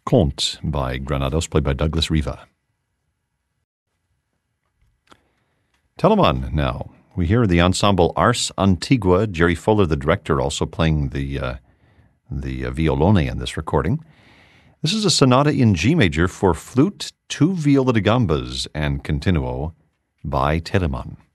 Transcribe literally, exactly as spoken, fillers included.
Conte by Granados, played by Douglas Riva. Telemann now. We hear the ensemble Ars Antigua, Jerry Fuller, the director, also playing the uh, the uh, violone in this recording. This is a sonata in G major for flute, two viola da gambas, and continuo by Telemann.